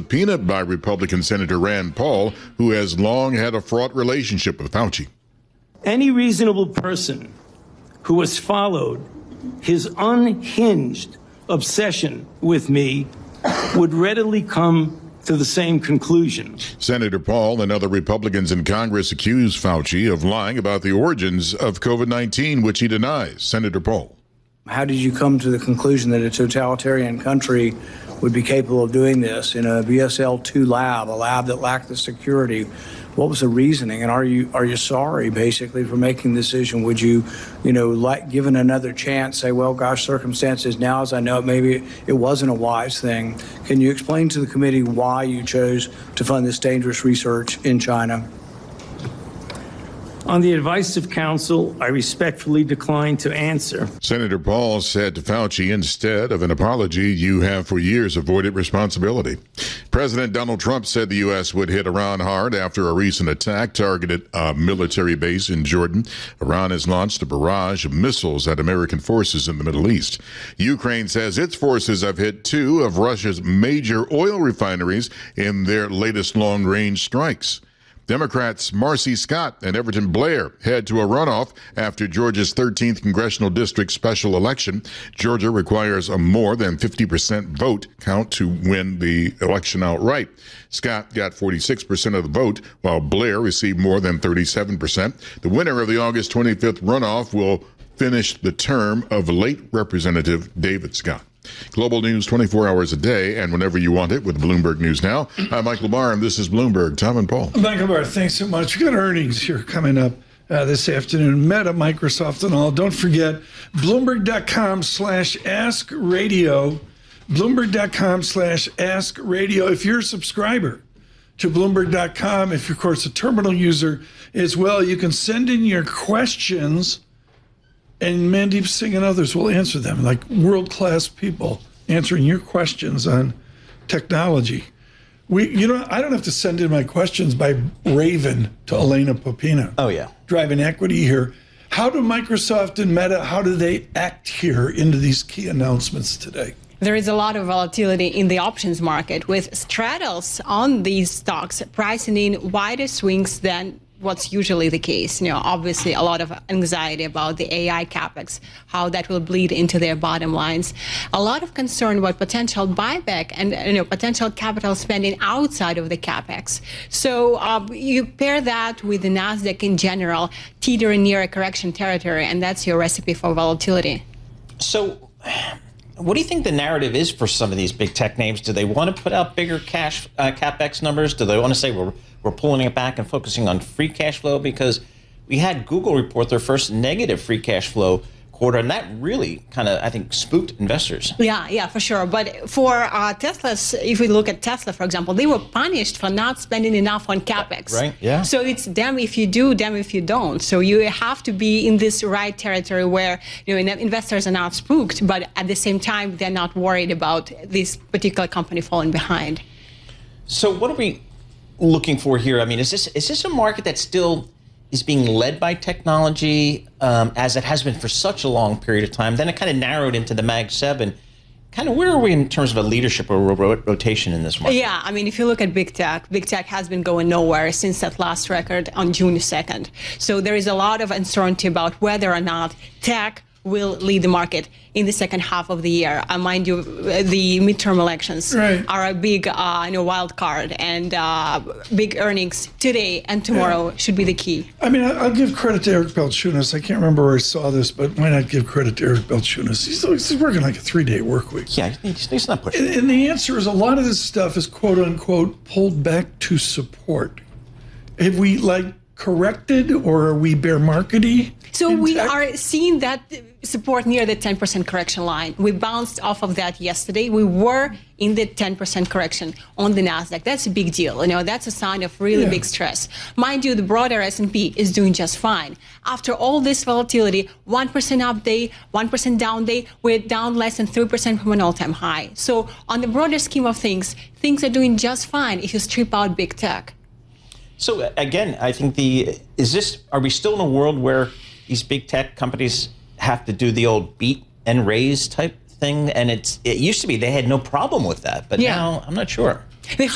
subpoenaed by Republican Senator Rand Paul, who has long had a fraught relationship with Fauci. Any reasonable person who has followed his unhinged obsession with me would readily come to the same conclusion. Senator Paul and other Republicans in Congress accuse Fauci of lying about the origins of COVID-19, which he denies. Senator Paul. How did you come to the conclusion that a totalitarian country would be capable of doing this in a BSL-2 lab, a lab that lacked the security? What was the reasoning? And are you sorry, basically, for making the decision? Would you, given another chance, say, well, gosh, circumstances now, as I know it, maybe it wasn't a wise thing. Can you explain to the committee why you chose to fund this dangerous research in China? On the advice of counsel, I respectfully decline to answer. Senator Paul said to Fauci, instead of an apology, you have for years avoided responsibility. President Donald Trump said the U.S. would hit Iran hard after a recent attack targeted a military base in Jordan. Iran has launched a barrage of missiles at American forces in the Middle East. Ukraine says its forces have hit two of Russia's major oil refineries in their latest long-range strikes. Democrats Marcy Scott and Everton Blair head to a runoff after Georgia's 13th congressional district special election. Georgia requires a more than 50% vote count to win the election outright. Scott got 46% of the vote, while Blair received more than 37%. The winner of the August 25th runoff will finish the term of late Representative David Scott. Global news 24 hours a day and whenever you want it with Bloomberg News Now. I'm Michael Barr, and this is Bloomberg. Tom and Paul. Michael Barr, thanks so much. We've got earnings here coming up this afternoon. Meta, Microsoft, and all. Don't forget, Bloomberg.com/AskRadio. Bloomberg.com/AskRadio. If you're a subscriber to Bloomberg.com, if you're, of course, a terminal user as well, you can send in your questions, and Mandeep Singh and others will answer them, like world-class people answering your questions on technology. I don't have to send in my questions by Raven to Elena Popina. Oh, yeah. Driving equity here. How do Microsoft and Meta, how do they act here into these key announcements today? There is a lot of volatility in the options market, with straddles on these stocks pricing in wider swings than what's usually the case. Obviously a lot of anxiety about the AI capex, how that will bleed into their bottom lines. A lot of concern about potential buyback and potential capital spending outside of the capex. So you pair that with the Nasdaq in general, teetering near a correction territory, and that's your recipe for volatility. So what do you think the narrative is for some of these big tech names? Do they want to put out bigger cash capex numbers? Do they want to say we're pulling it back and focusing on free cash flow? Because we had Google report their first negative free cash flow quarter, and that really kind of, I think, spooked investors. Yeah, for sure. But for Tesla's, if we look at Tesla, for example, they were punished for not spending enough on capex. Right, yeah. So it's damn if you do, damn if you don't. So you have to be in this right territory where investors are not spooked, but at the same time, they're not worried about this particular company falling behind. So what are we looking for here? I mean, is this a market that still is being led by technology, as it has been for such a long period of time? Then it kind of narrowed into the Mag 7. Kind of where are we in terms of a leadership or rotation in this market? Yeah, I mean, if you look at big tech has been going nowhere since that last record on June 2nd. So there is a lot of uncertainty about whether or not tech will lead the market in the second half of the year. Mind you, the midterm elections are a big wild card, and big earnings today and tomorrow should be the key. I mean, I'll give credit to Eric Balchunas. I can't remember where I saw this, but why not give credit to Eric Balchunas? He's working like a 3-day work week. Yeah, he's not pushing. And the answer is a lot of this stuff is quote unquote pulled back to support. Have we corrected, or are we bear market-y? So we are seeing that support near the 10% correction line. We bounced off of that yesterday. We were in the 10% correction on the Nasdaq. That's a big deal. That's a sign of really big stress. Mind you, the broader S&P is doing just fine. After all this volatility, 1% up day, 1% down day, we're down less than 3% from an all-time high. So on the broader scheme of things are doing just fine if you strip out big tech. So again, I think are we still in a world where these big tech companies have to do the old beat and raise type thing? And it used to be they had no problem with that, but now I'm not sure.